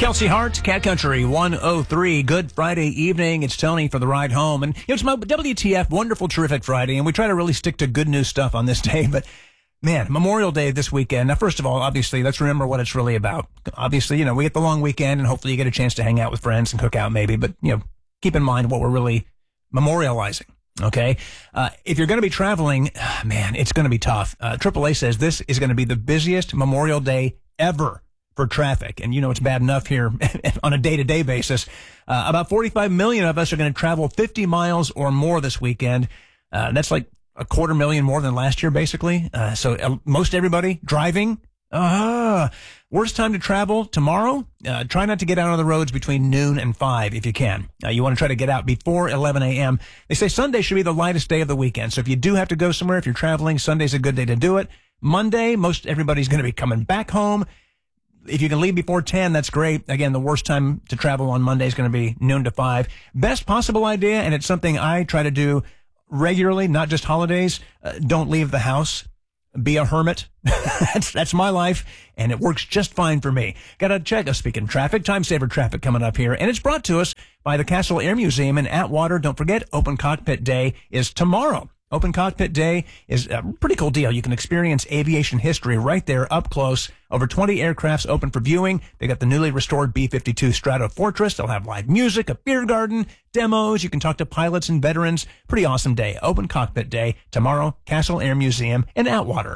Kelsey Hart, Cat Country 103. Good Friday evening. It's Tony for the ride home. And it's my WTF, wonderful, terrific Friday. And we try to really stick to good news stuff on this day. But, man, Memorial Day this weekend. Now, first of all, obviously, let's remember what it's really about. Obviously, we get the long weekend, and hopefully you get a chance to hang out with friends and cook out maybe. But, keep in mind what we're really memorializing. Okay. If you're going to be traveling, man, it's going to be tough. AAA says this is going to be the busiest Memorial Day ever for traffic. And it's bad enough here on a day-to-day basis. About 45 million of us are going to travel 50 miles or more this weekend. That's like 250,000 more than last year, basically. So most everybody driving. Worst time to travel tomorrow. Try not to get out on the roads between noon and 5 if you can. You want to try to get out before 11 a.m. They say Sunday should be the lightest day of the weekend. So if you do have to go somewhere, if you're traveling, Sunday's a good day to do it. Monday, most everybody's going to be coming back home. If you can leave before 10, that's great. Again, the worst time to travel on Monday is going to be noon to 5. Best possible idea, and it's something I try to do regularly, not just holidays. Don't leave the house. Be a hermit. That's my life, and it works just fine for me. Got to check. Speaking of traffic, time saver traffic coming up here, and it's brought to us by the Castle Air Museum in Atwater. Don't forget, Open Cockpit Day is tomorrow. Open Cockpit Day is a pretty cool deal. You can experience aviation history right there up close. Over 20 aircrafts open for viewing. They got the newly restored B-52 Stratofortress. They'll have live music, a beer garden, demos. You can talk to pilots and veterans. Pretty awesome day. Open Cockpit Day tomorrow, Castle Air Museum in Atwater.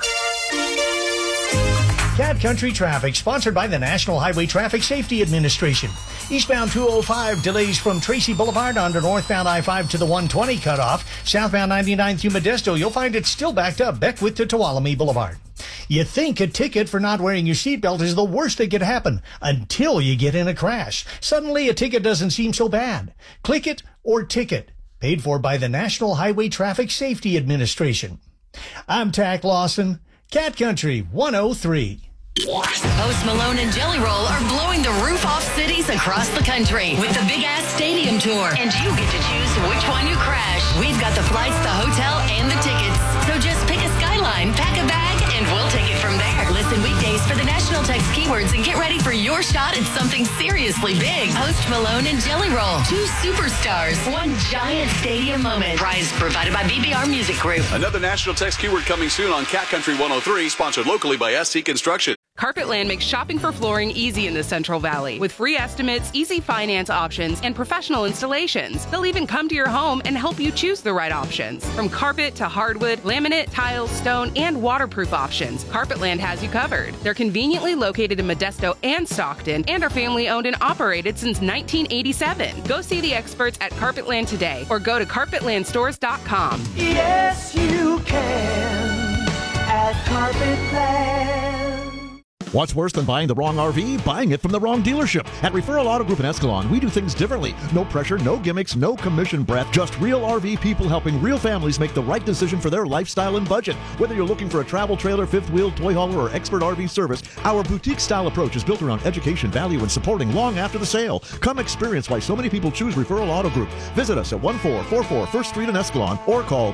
Cat Country Traffic, sponsored by the National Highway Traffic Safety Administration. Eastbound 205 delays from Tracy Boulevard onto northbound I-5 to the 120 cutoff. Southbound 99 through Modesto, you'll find it's still backed up Beckwith to Tuolumne Boulevard. You think a ticket for not wearing your seatbelt is the worst that could happen until you get in a crash. Suddenly, a ticket doesn't seem so bad. Click It or Ticket, paid for by the National Highway Traffic Safety Administration. I'm Tack Lawson, Cat Country 103. Post Malone and Jelly Roll are blowing the roof off cities across the country with the Big Ass Stadium Tour. And you get to choose which one you crash. We've got the flights, the hotel, and the tickets. So just pick a skyline, pack a bag, and we'll take it from there. Listen weekdays for the national text keywords and get ready for your shot at something seriously big. Post Malone and Jelly Roll. 2 superstars, 1 giant stadium moment. Prize provided by BBR Music Group. Another national text keyword coming soon on Cat Country 103, sponsored locally by ST Construction. Carpetland makes shopping for flooring easy in the Central Valley with free estimates, easy finance options, and professional installations. They'll even come to your home and help you choose the right options. From carpet to hardwood, laminate, tiles, stone, and waterproof options, Carpetland has you covered. They're conveniently located in Modesto and Stockton and are family owned and operated since 1987. Go see the experts at Carpetland today or go to carpetlandstores.com. Yes, you can at Carpetland. What's worse than buying the wrong RV? Buying it from the wrong dealership. At Referral Auto Group in Escalon, we do things differently. No pressure, no gimmicks, no commission breath. Just real RV people helping real families make the right decision for their lifestyle and budget. Whether you're looking for a travel trailer, fifth wheel, toy hauler, or expert RV service, our boutique-style approach is built around education, value, and supporting long after the sale. Come experience why so many people choose Referral Auto Group. Visit us at 1444 1st Street in Escalon or call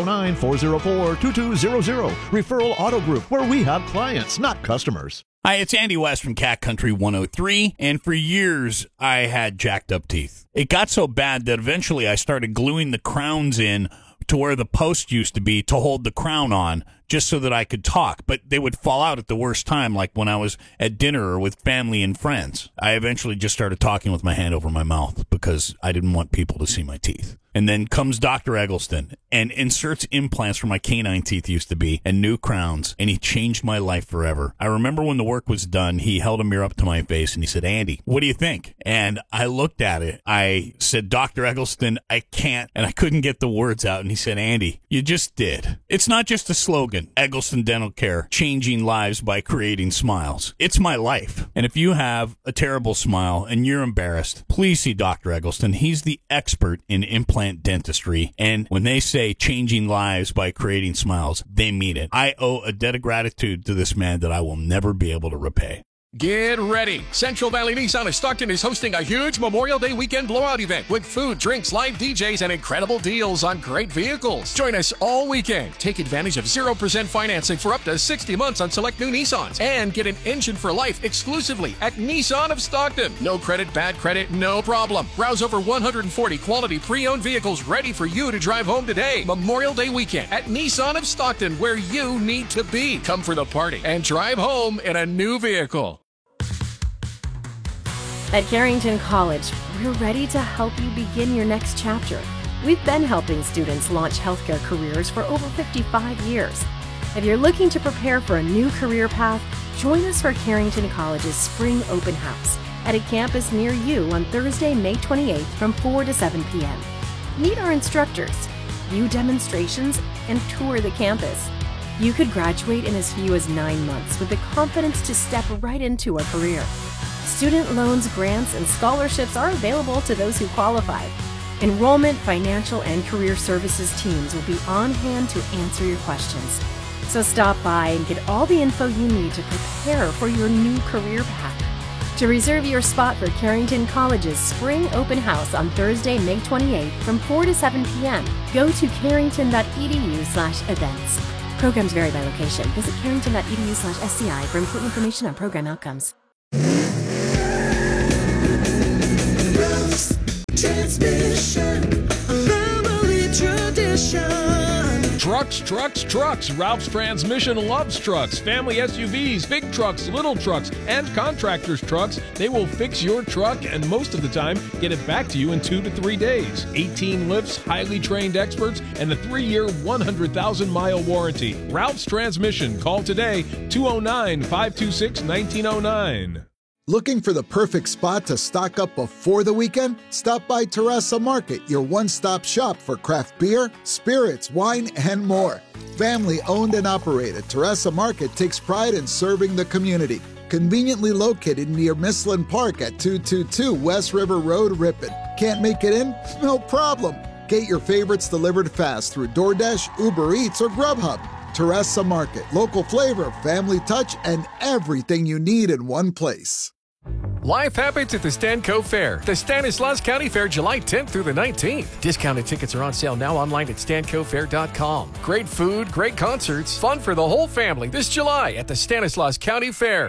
209-404-2200. Referral Auto Group, where we have clients, not customers. Hi, it's Andy West from Cat Country 103, and for years I had jacked up teeth. It got so bad that eventually I started gluing the crowns in to where the post used to be to hold the crown on, just so that I could talk, but they would fall out at the worst time, like when I was at dinner or with family and friends. I eventually just started talking with my hand over my mouth because I didn't want people to see my teeth. And then comes Dr. Eggleston and inserts implants where my canine teeth used to be and new crowns, and he changed my life forever. I remember when the work was done, he held a mirror up to my face and he said, "Andy, what do you think?" And I looked at it. I said, "Dr. Eggleston, I can't," and I couldn't get the words out. And he said, "Andy, you just did. It's not just a slogan, Eggleston Dental Care, changing lives by creating smiles. It's my life. And if you have a terrible smile and you're embarrassed, please see Dr. Eggleston. He's the expert in implant dentistry, and when they say changing lives by creating smiles, they mean it. I owe a debt of gratitude to this man that I will never be able to repay. Get ready. Central Valley Nissan of Stockton is hosting a huge Memorial Day weekend blowout event with food, drinks, live DJs, and incredible deals on great vehicles. Join us all weekend. Take advantage of 0% financing for up to 60 months on select new Nissans and get an engine for life exclusively at Nissan of Stockton. No credit, bad credit, no problem. Browse over 140 quality pre-owned vehicles ready for you to drive home today. Memorial Day weekend at Nissan of Stockton, where you need to be. Come for the party and drive home in a new vehicle. At Carrington College, we're ready to help you begin your next chapter. We've been helping students launch healthcare careers for over 55 years. If you're looking to prepare for a new career path, join us for Carrington College's Spring Open House at a campus near you on Thursday, May 28th from 4 to 7 p.m. Meet our instructors, view demonstrations, and tour the campus. You could graduate in as few as 9 months with the confidence to step right into a career. Student loans, grants, and scholarships are available to those who qualify. Enrollment, financial, and career services teams will be on hand to answer your questions. So stop by and get all the info you need to prepare for your new career path. To reserve your spot for Carrington College's Spring Open House on Thursday, May 28th from 4 to 7 p.m., go to carrington.edu/events. Programs vary by location. Visit carrington.edu/SCI for important information on program outcomes. Transmission, family tradition. Trucks. Ralph's Transmission loves trucks. Family SUVs, big trucks, little trucks, and contractors' trucks. They will fix your truck and most of the time get it back to you in 2 to 3 days. 18 lifts, highly trained experts, and a 3-year, 100,000-mile warranty. Ralph's Transmission. Call today, 209-526-1909. Looking for the perfect spot to stock up before the weekend? Stop by Terrassa Market, your one-stop shop for craft beer, spirits, wine, and more. Family-owned and operated, Terrassa Market takes pride in serving the community. Conveniently located near Mislin Park at 222 West River Road, Ripon. Can't make it in? No problem. Get your favorites delivered fast through DoorDash, Uber Eats, or Grubhub. Terrassa Market, local flavor, family touch, and everything you need in one place. Life happens at the Stanco Fair. The Stanislaus County Fair, July 10th through the 19th. Discounted tickets are on sale now online at stancofair.com. Great food, great concerts, fun for the whole family this July at the Stanislaus County Fair.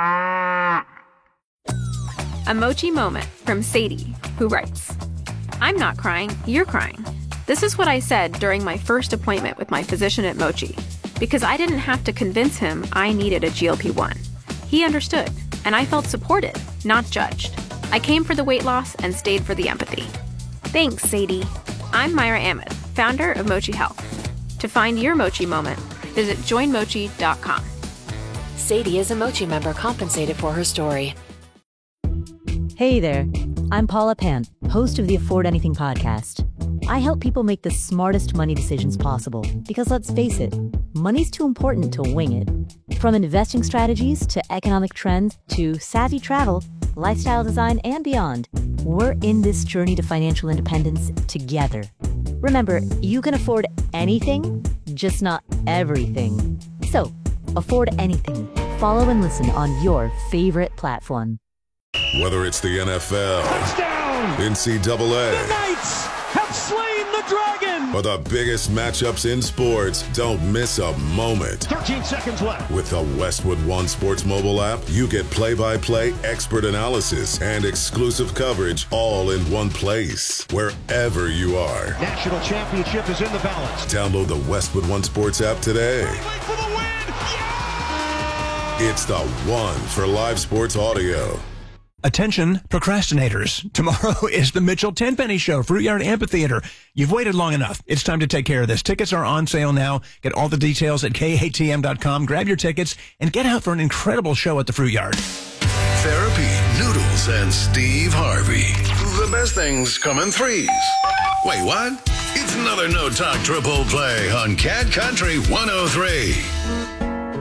A Mochi moment from Sadie, who writes, I'm not crying, you're crying. This is what I said during my first appointment with my physician at Mochi, because I didn't have to convince him I needed a GLP-1. He understood, and I felt supported, not judged. I came for the weight loss and stayed for the empathy. Thanks, Sadie. I'm Myra Ahmed, founder of Mochi Health. To find your Mochi moment, visit joinmochi.com. Sadie is a Mochi member compensated for her story. Hey there, I'm Paula Pant, host of the Afford Anything podcast. I help people make the smartest money decisions possible because, let's face it, money's too important to wing it. From investing strategies to economic trends to savvy travel, lifestyle design, and beyond, we're in this journey to financial independence together. Remember, you can afford anything, just not everything. So, afford anything. Follow and listen on your favorite platform. Whether it's the NFL, touchdown, NCAA, the Knights have slain the dragon, or the biggest matchups in sports, don't miss a moment. 13 seconds left. With the Westwood One Sports mobile app, you get play-by-play expert analysis and exclusive coverage all in one place, wherever you are. National championship is in the balance. Download the Westwood One Sports app today. For the win! Yeah! It's the one for live sports audio. Attention, procrastinators. Tomorrow is the Mitchell Tenpenny Show, Fruit Yard Amphitheater. You've waited long enough. It's time to take care of this. Tickets are on sale now. Get all the details at KATM.com. Grab your tickets and get out for an incredible show at the Fruit Yard. Therapy, Noodles, and Steve Harvey. The best things come in threes. Wait, what? It's another No Talk Triple Play on Cat Country 103.